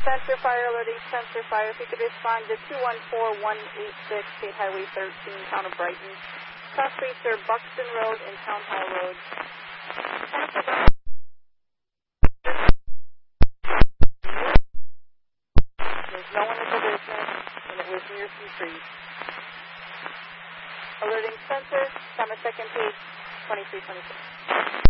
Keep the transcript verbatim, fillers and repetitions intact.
Sensor fire, alerting sensor fire. If you could respond to two one four one eight six, State Highway thirteen, Town of Brighton. Cross streets are Buxton Road and Town Hall Road. There's no one at the business, and it was near some trees. Alerting sensor, camera second page, twenty-three twenty-six.